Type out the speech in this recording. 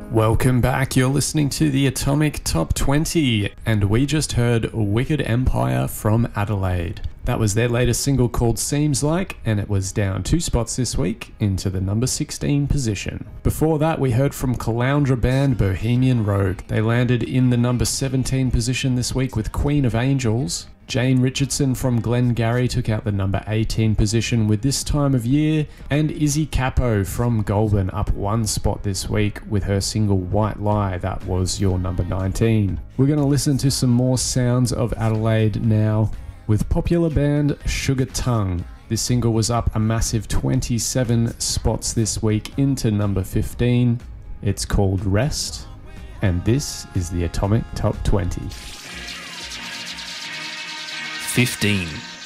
Welcome back, you're listening to the Atomic Top 20, and we just heard Wicked Empire from Adelaide. That was their latest single called Seems Like, and it was down 2 spots this week into the number 16 position. Before that, we heard from Caloundra band Bohemian Rogue. They landed in the number 17 position this week with Queen of Angels. Jane Richardson from Glengarry took out the number 18 position with This Time of Year, and Izzy Capo from Goulburn up 1 spot this week with her single White Lie. That was your number 19. We're going to listen to some more sounds of Adelaide now with popular band Sugar Tongue. This single was up a massive 27 spots this week into number 15. It's called Rest, and this is the Atomic Top 20. 15.